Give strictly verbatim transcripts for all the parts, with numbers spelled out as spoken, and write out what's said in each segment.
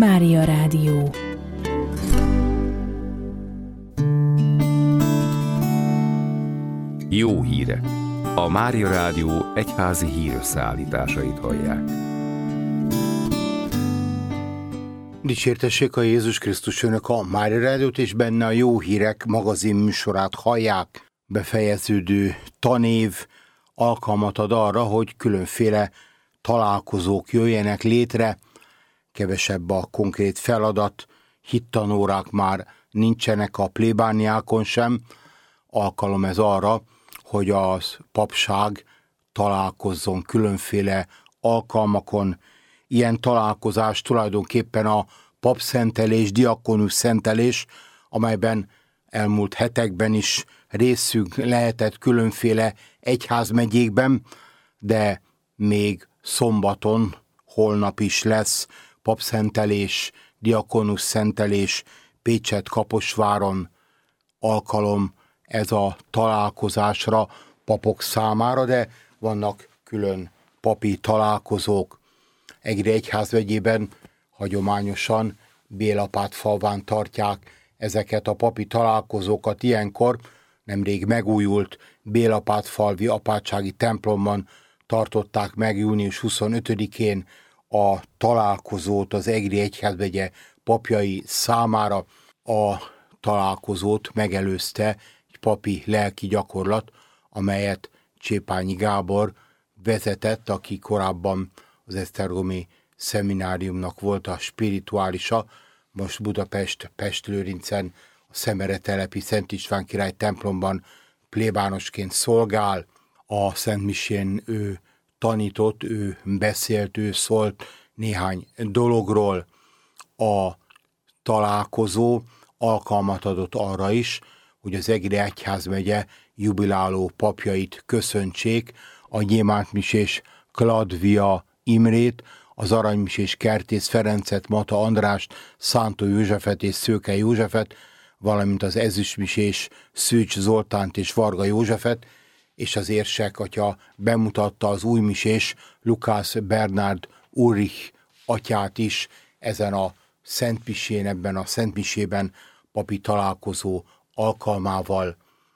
Mária Rádió. Jó hírek! A Mária Rádió egyházi hírösszeállításait hallják. Dicsértessék a Jézus Krisztus, önök a Mária Rádiót és benne a Jó Hírek magazin műsorát hallják. Befejeződő tanév alkalmat ad arra, hogy különféle találkozók jöjjenek létre, kevesebb a konkrét feladat, hittanórák már nincsenek a plébániákon sem, alkalom ez arra, hogy az papság találkozzon különféle alkalmakon. Ilyen találkozás tulajdonképpen a papszentelés, diakonus szentelés, amelyben elmúlt hetekben is részünk lehetett különféle egyházmegyékben, de még szombaton, holnap is lesz papszentelés, diakonus szentelés Pécset-Kaposváron. Alkalom ez a találkozásra papok számára, de vannak külön papi találkozók. Egri egyházmegyében hagyományosan Bélapátfalván tartják ezeket a papi találkozókat. Ilyenkor nemrég megújult Bélapátfalvi apátsági templomban tartották meg június huszonötödikén a találkozót az Egri egyházmegye papjai számára. A találkozót megelőzte egy papi lelki gyakorlat, amelyet Csépányi Gábor vezetett, aki korábban az esztergomi szemináriumnak volt a spirituálisa, most Budapest, Pestlőrincen, a Szemeretelepi Szent István király templomban plébánosként szolgál. A szentmisén ő tanított, ő beszélt, ő szólt néhány dologról. A találkozó alkalmat adott arra is, hogy az Egri egyházmegye jubiláló papjait köszöntsék, a gyémántmisés Kladvia Imrét, az aranymisés Kertész Ferencet, Mata Andrást, Szántó Józsefet és Szőke Józsefet, valamint az ezüstmisés Szűcs Zoltánt és Varga Józsefet, és az érsek atya bemutatta az újmisés Lukász Bernárd Ulrich atyát is ezen a szentmisén, ebben a szentmisében papi találkozó alkalmával.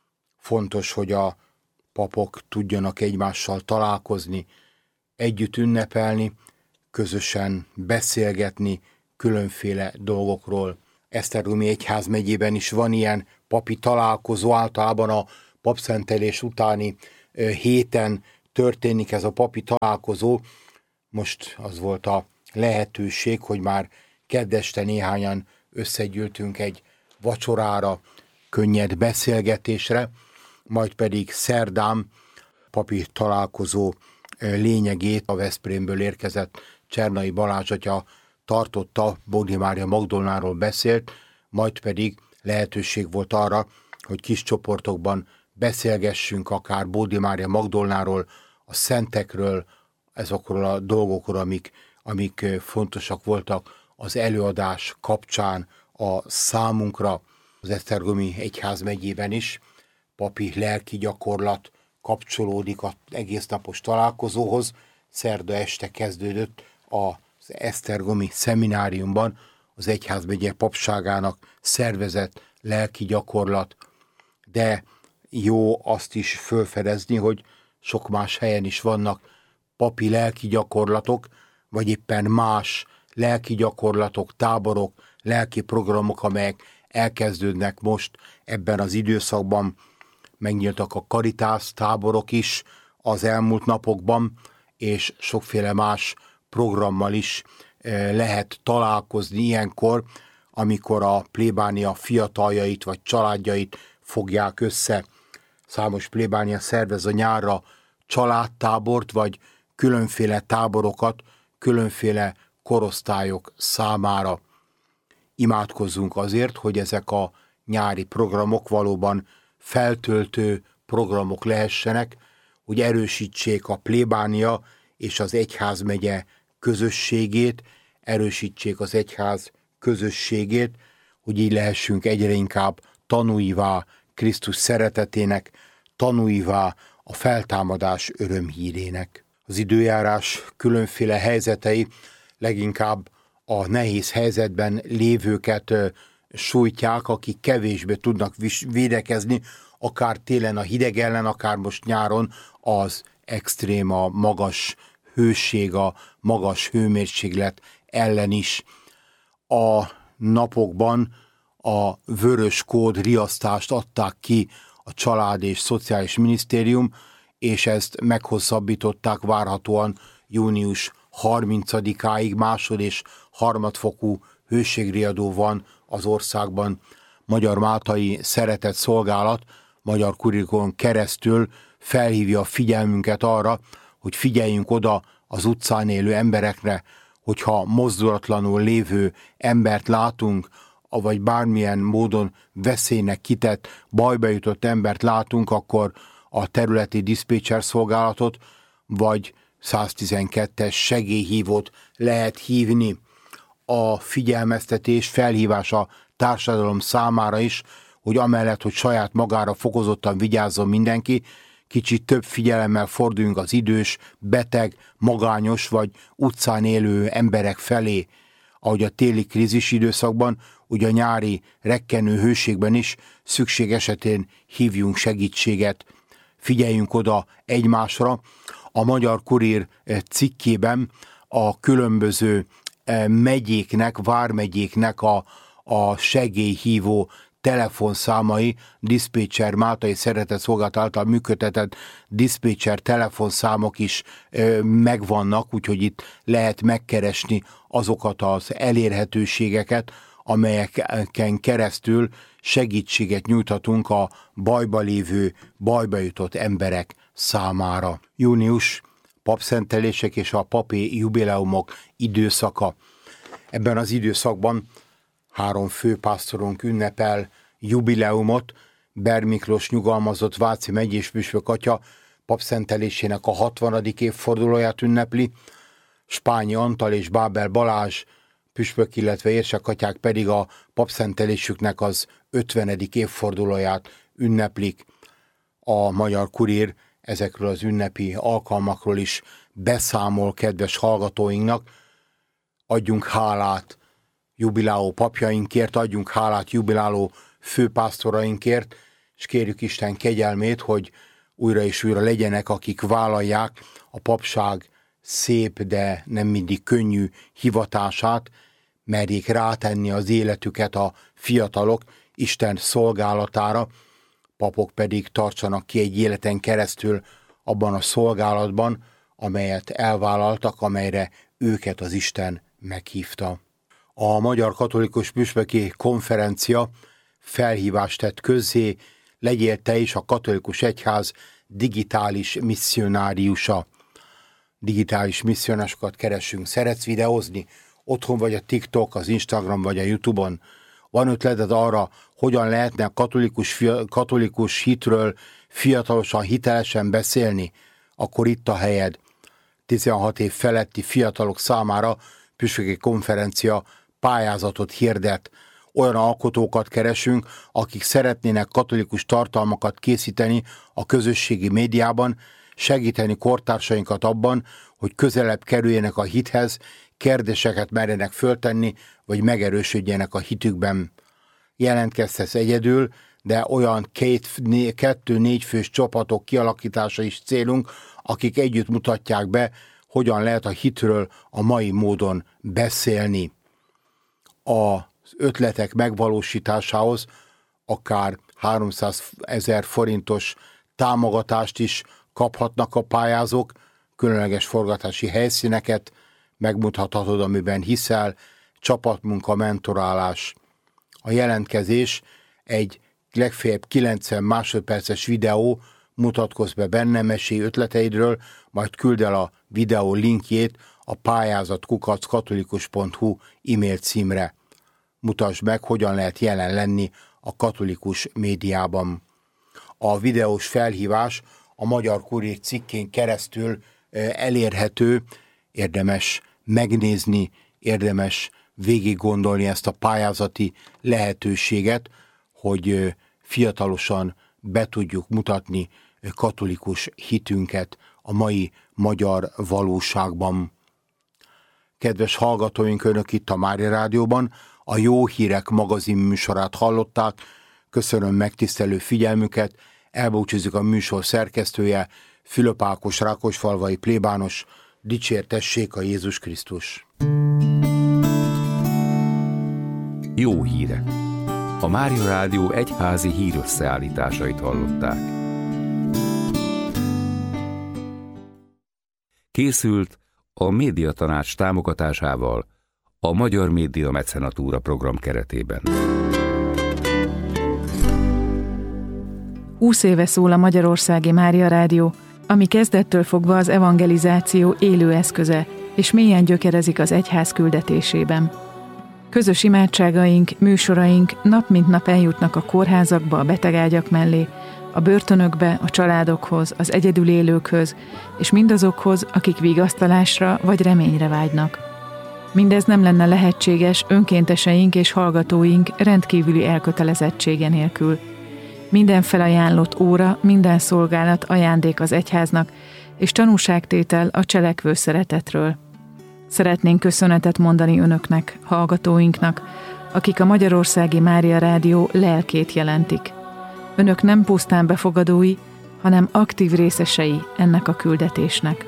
Fontos, hogy a papok tudjanak egymással találkozni, együtt ünnepelni, közösen beszélgetni különféle dolgokról. Esztergomi egyházmegyében is van ilyen papi találkozó, általában a papszentelés utáni héten történik ez a papi találkozó. Most az volt a lehetőség, hogy már kedd este néhányan összegyűltünk egy vacsorára, könnyed beszélgetésre, majd pedig szerdán papi találkozó lényegét a Veszprémből érkezett Csernai Balázs atya tartotta, Bódi Mária Magdolnáról beszélt, majd pedig lehetőség volt arra, hogy kis csoportokban beszélgessünk akár Bódi Mária Magdolnáról, a szentekről, ezokról a dolgokról, amik, amik fontosak voltak az előadás kapcsán a számunkra. Az esztergomi egyházmegyében is papi lelki gyakorlat kapcsolódik az egész napos találkozóhoz. Szerda este kezdődött az esztergomi szemináriumban az egyházmegye papságának szervezett lelki gyakorlat, de jó azt is fölfedezni, hogy sok más helyen is vannak papi lelki gyakorlatok, vagy éppen más lelki gyakorlatok, táborok, lelki programok, amelyek elkezdődnek most ebben az időszakban. Megnyíltak a Karitász táborok is az elmúlt napokban, és sokféle más programmal is lehet találkozni ilyenkor, amikor a plébánia fiataljait vagy családjait fogják össze. Számos plébánia szervez a nyárra családtábort, vagy különféle táborokat, különféle korosztályok számára. Imádkozzunk azért, hogy ezek a nyári programok valóban feltöltő programok lehessenek, hogy erősítsék a plébánia és az egyházmegye közösségét, erősítsék az egyház közösségét, hogy így lehessünk egyre inkább tanúivá Krisztus szeretetének, tanúivá a feltámadás örömhírének. Az időjárás különféle helyzetei leginkább a nehéz helyzetben lévőket sújtják, akik kevésbé tudnak védekezni, akár télen a hideg ellen, akár most nyáron az extrém, a magas hőség, a magas hőmérséklet ellen is. A napokban a vörös kód riasztást adták ki a Család és Szociális Minisztérium, és ezt meghosszabbították várhatóan június harmincadikáig. Másod- és harmadfokú hőségriadó van az országban. Magyar-Máltai Szeretett Szolgálat Magyar Kurikon keresztül felhívja a figyelmünket arra, hogy figyeljünk oda az utcán élő emberekre, hogyha mozdulatlanul lévő embert látunk, vagy bármilyen módon veszélynek kitett, bajba jutott embert látunk, akkor a területi diszpécser szolgálatot, vagy száztizenkettes segélyhívót lehet hívni. A figyelmeztetés, felhívás a társadalom számára is, hogy amellett, hogy saját magára fokozottan vigyázzon mindenki, kicsit több figyelemmel forduljunk az idős, beteg, magányos vagy utcán élő emberek felé, ahogy a téli krízis időszakban, ugye a nyári rekkenő hőségben is szükség esetén hívjunk segítséget, figyeljünk oda egymásra. A Magyar Kurír cikkében a különböző megyéknek, vármegyéknek a, a segélyhívó telefonszámai, diszpécser, Máltai Szeretett Szolgálat által működtetett diszpécser telefonszámok is ö, megvannak, úgyhogy itt lehet megkeresni azokat az elérhetőségeket, amelyeken keresztül segítséget nyújthatunk a bajba lévő, bajba jutott emberek számára. Június papszentelések és a papi jubileumok időszaka. Ebben az időszakban három főpásztorunk ünnepel jubileumot. Ber Miklós nyugalmazott Váci megyés püspök atya papszentelésének a hatvanadik évfordulóját ünnepli, Spányi Antal és Bábel Balázs püspök, illetve érsekatyák pedig a papszentelésüknek az ötvenedik évfordulóját ünneplik. A Magyar Kurír ezekről az ünnepi alkalmakról is beszámol kedves hallgatóinknak. Adjunk hálát jubiláló papjainkért, adjunk hálát jubiláló főpásztorainkért, és kérjük Isten kegyelmét, hogy újra és újra legyenek, akik vállalják a papság szép, de nem mindig könnyű hivatását, merjék rátenni az életüket a fiatalok Isten szolgálatára, papok pedig tartsanak ki egy életen keresztül abban a szolgálatban, amelyet elvállaltak, amelyre őket az Isten meghívta. A Magyar Katolikus Püspöki Konferencia felhívást tett közzé, legyél te is a katolikus egyház digitális misszionáriusa. Digitális misszionásokat keresünk. Szeretsz videózni? Otthon vagy a TikTok, az Instagram vagy a YouTube-on? Van ötleted arra, hogyan lehetne a katolikus, katolikus hitről fiatalosan, hitelesen beszélni? Akkor itt a helyed. tizenhat év feletti fiatalok számára püspöki konferencia pályázatot hirdet. Olyan alkotókat keresünk, akik szeretnének katolikus tartalmakat készíteni a közösségi médiában, segíteni kortársainkat abban, hogy közelebb kerüljenek a hithez, kérdéseket merjenek föltenni, vagy megerősödjenek a hitükben. Jelentkezhetsz egyedül, de olyan két, né, kettő-négy fős csapatok kialakítása is célunk, akik együtt mutatják be, hogyan lehet a hitről a mai módon beszélni. Az ötletek megvalósításához akár háromszázezer forintos támogatást is kaphatnak a pályázók, különleges forgatási helyszíneket megmutathatod, amiben hiszel, csapatmunka, mentorálás. A jelentkezés egy legfeljebb kilencven másodperces videó, mutatkozz be benne, mesélj ötleteidről, majd küld el a videó linkjét a pályázat kukac katolikus pont hu e-mail címre. Mutasd meg, hogyan lehet jelen lenni a katolikus médiában. A videós felhívás a Magyar Kurír cikkén keresztül elérhető, érdemes megnézni, érdemes végig gondolni ezt a pályázati lehetőséget, hogy fiatalosan be tudjuk mutatni katolikus hitünket a mai magyar valóságban. Kedves hallgatóink, önök itt a Mária Rádióban a Jó Hírek magazin műsorát hallották. Köszönöm megtisztelő figyelmüket, elbúcsúzik a műsor szerkesztője, Fülöp Ákos, rákosfalvai plébános. Dicsértessék a Jézus Krisztus! Jó hírek! A Mária Rádió egyházi hírösszeállításait hallották. Készült a Médiatanács támogatásával a Magyar Média Mecenatúra program keretében. húsz éve szól a Magyarországi Mária Rádió, ami kezdettől fogva az evangelizáció élő eszköze, és mélyen gyökerezik az egyház küldetésében. Közös imádságaink, műsoraink nap mint nap eljutnak a kórházakba, a betegágyak mellé, a börtönökbe, a családokhoz, az egyedül élőkhöz, és mindazokhoz, akik vigasztalásra vagy reményre vágynak. Mindez nem lenne lehetséges önkénteseink és hallgatóink rendkívüli elkötelezettsége nélkül. Minden felajánlott óra, minden szolgálat ajándék az egyháznak, és tanúságtétel a cselekvő szeretetről. Szeretnénk köszönetet mondani önöknek, hallgatóinknak, akik a Magyarországi Mária Rádió lelkét jelentik. Önök nem pusztán befogadói, hanem aktív részesei ennek a küldetésnek.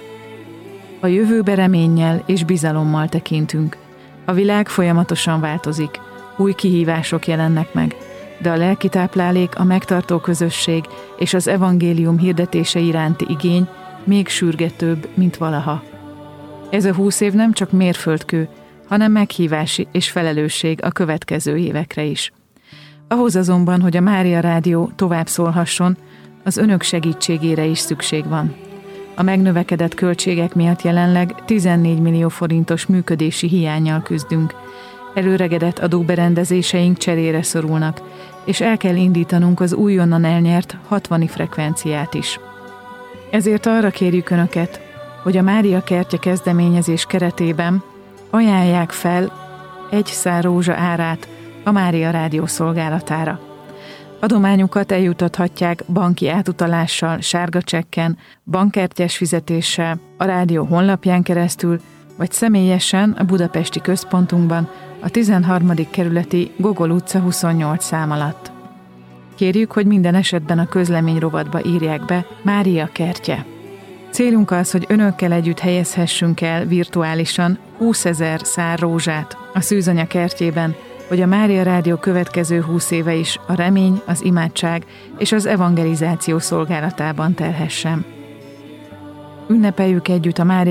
A jövőbe reménnyel és bizalommal tekintünk. A világ folyamatosan változik, új kihívások jelennek meg, de a lelki táplálék, a megtartó közösség és az evangélium hirdetése iránti igény még sürgetőbb, mint valaha. Ez a húsz év nem csak mérföldkő, hanem meghívási és felelősség a következő évekre is. Ahhoz azonban, hogy a Mária Rádió tovább szólhasson, az önök segítségére is szükség van. A megnövekedett költségek miatt jelenleg tizennégy millió forintos működési hiánnyal küzdünk. Előregedett adóberendezéseink cserére szorulnak, és el kell indítanunk az újonnan elnyert hatvani frekvenciát is. Ezért arra kérjük önöket, hogy a Mária Kertje kezdeményezés keretében ajánlják fel egy szár rózsa árát a Mária Rádió szolgálatára. Adományukat eljutathatják banki átutalással, sárga csekken, bankkártyás fizetéssel, a rádió honlapján keresztül, vagy személyesen a budapesti központunkban, a tizenharmadik kerületi Gogol utca huszonnyolc szám alatt. Kérjük, hogy minden esetben a közlemény rovatba írják be Mária Kertje. Célunk az, hogy önökkel együtt helyezhessünk el virtuálisan húszezer szár rózsát a Szűzanya kertjében, hogy a Mária Rádió következő húsz éve is a remény, az imádság és az evangelizáció szolgálatában telhessen. Ünnepeljük együtt a Mária